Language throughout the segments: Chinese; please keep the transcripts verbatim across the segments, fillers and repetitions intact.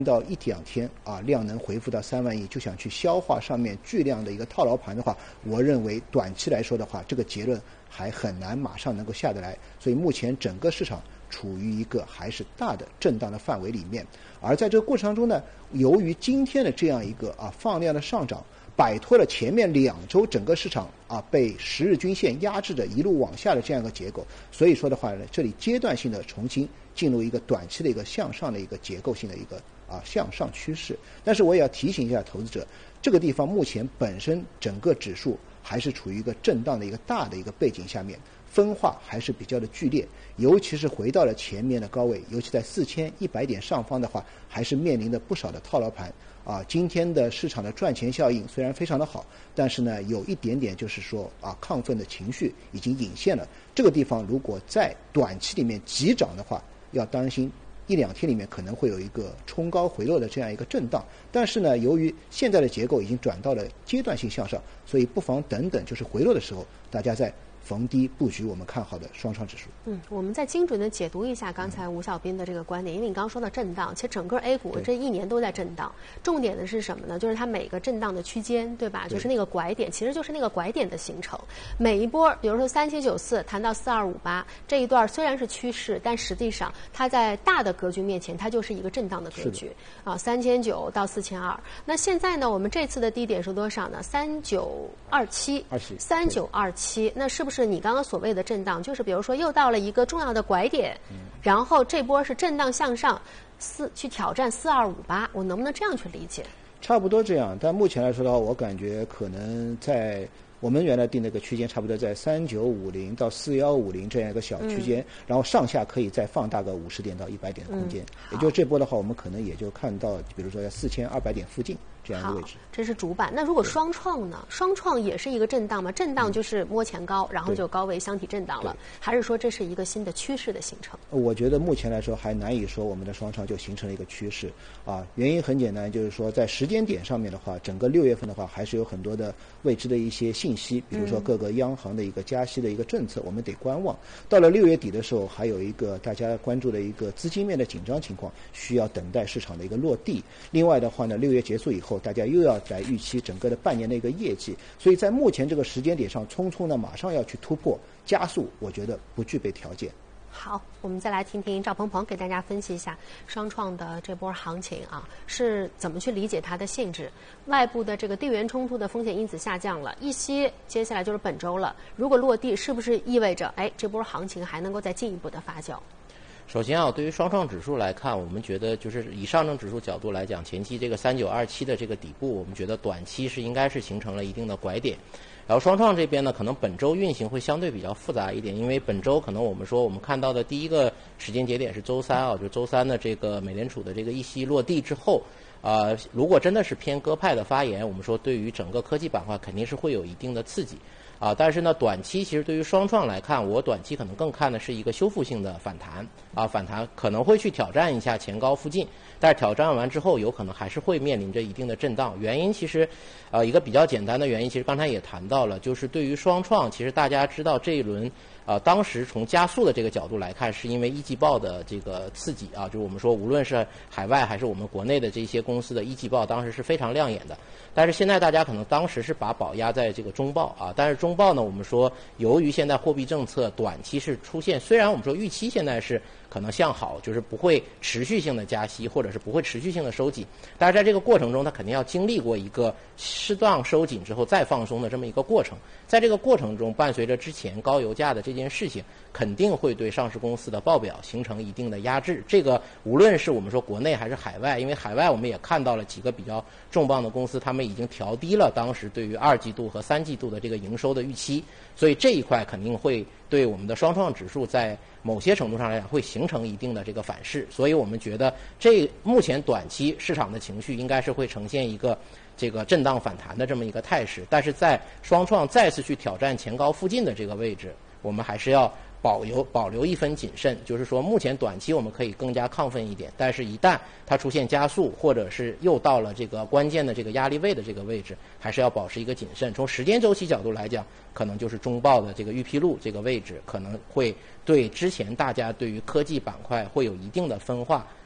到一两天啊，量能恢复到三万亿，就想去消化上面巨量的一个套牢盘的话，我认为短期来说的话，这个结论还很难马上能够下得来。所以目前整个市场处于一个还是大的震荡的范围里面。而在这个过程当中呢，由于今天的这样一个啊放量的上涨，摆脱了前面两周整个市场啊被十日均线压制着一路往下的这样一个结构，所以说的话呢，这里阶段性的重新进入一个短期的一个向上的一个结构性的一个啊向上趋势。但是我也要提醒一下投资者，这个地方目前本身整个指数还是处于一个震荡的一个大的一个背景下面，分化还是比较的剧烈，尤其是回到了前面的高位，尤其在四千一百点上方的话，还是面临着不少的套牢盘啊。今天的市场的赚钱效应虽然非常的好，但是呢，有一点点就是说啊，亢奋的情绪已经隐现了。这个地方如果在短期里面急涨的话，要当心一两天里面可能会有一个冲高回落的这样一个震荡。但是呢，由于现在的结构已经转到了阶段性向上，所以不妨等等，就是回落的时候，大家在逢低布局我们看好的双创指数。 嗯，我们再精准的解读一下刚才吴小斌的这个观点，因为你刚刚说到震荡，其实整个 A 股这一年都在震荡。重点的是什么呢？就是它每个震荡的区间，对吧？对，就是那个拐点，其实就是那个拐点的形成。每一波，比如说三七九四谈到四二五八这一段虽然是趋势，但实际上它在大的格局面前，它就是一个震荡的格局啊，三千九到四千二。那现在呢，我们这次的低点是多少呢？三九二七，三九二七，那是不是？是你刚刚所谓的震荡，就是比如说又到了一个重要的拐点，嗯、然后这波是震荡向上，四去挑战四二五八，我能不能这样去理解？ 差不多这样，但目前来说的话，我感觉可能在我们原来定那个区间，差不多在三九五零到四幺五零这样一个小区间，嗯、然后上下可以再放大个五十点到一百点的空间，嗯、也就是这波的话，我们可能也就看到，比如说在四千二百点附近。这样一个位置， 这是主板。那如果双创呢？双创也是一个震荡吗？震荡就是摸前高，嗯、然后就高位箱体震荡了，还是说这是一个新的趋势的形成？ 我觉得目前来说还难以说我们的双创就形成了一个趋势啊。原因很简单，就是说在时间点上面的话，整个六月份的话还是有很多的未知的一些信息，比如说各个央行的一个加息的一个政策，我们得观望。到了六月底的时候，还有一个大家关注的一个资金面的紧张情况，需要等待市场的一个落地。另外的话呢，六月结束以后，大家又要来预期整个的半年的一个业绩，所以在目前这个时间点上，匆匆的马上要去突破加速，我觉得不具备条件。 好，我们再来听听赵鹏鹏给大家分析一下双创的这波行情啊，是怎么去理解它的性质？外部的这个地缘冲突的风险因子下降了一些，接下来就是本周了。如果落地，是不是意味着哎这波行情还能够再进一步的发酵？ 首先啊，对于双创指数来看，我们觉得就是以上证指数角度来讲，前期这个三九二七的这个底部，我们觉得短期是应该是形成了一定的拐点。然后双创这边呢，可能本周运行会相对比较复杂一点，因为本周可能我们说我们看到的第一个时间节点是周三啊，就周三的这个美联储的这个议息落地之后，呃，如果真的是偏鸽派的发言，我们说对于整个科技板块肯定是会有一定的刺激。啊，但是呢，短期其实对于双创来看，我短期可能更看的是一个修复性的反弹啊，反弹可能会去挑战一下前高附近，但是挑战完之后，有可能还是会面临着一定的震荡。原因其实，呃，一个比较简单的原因，其实刚才也谈到了，就是对于双创，其实大家知道这一轮。呃，当时从加速的这个角度来看，是因为一季报的这个刺激啊，就是我们说无论是海外还是我们国内的这些公司的一季报，当时是非常亮眼的。但是现在大家可能当时是把宝压在这个中报啊，但是中报呢，我们说由于现在货币政策短期是出现，虽然我们说预期现在是可能向好，就是不会持续性的加息，或者是不会持续性的收紧，但是在这个过程中，它肯定要经历过一个适当收紧之后再放松的这么一个过程。在这个过程中，伴随着之前高油价的这件事情，肯定会对上市公司的报表形成一定的压制。这个无论是我们说国内还是海外，因为海外我们也看到了几个比较重磅的公司，他们已经调低了当时对于二季度和三季度的这个营收的预期，所以这一块肯定会对我们的双创指数在某些程度上来讲会形成一定的这个反噬。所以我们觉得这目前短期市场的情绪应该是会呈现一个这个震荡反弹的这么一个态势，但是在双创再次去挑战前高附近的这个位置，我们还是要保留保留一分谨慎，就是说目前短期我们可以更加亢奋一点，但是一旦它出现加速，或者是又到了这个关键的这个压力位的这个位置，还是要保持一个谨慎。从时间周期角度来讲，可能就是中报的这个预披露这个位置，可能会对之前大家对于科技板块会有一定的分化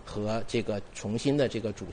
和这个重新的这个主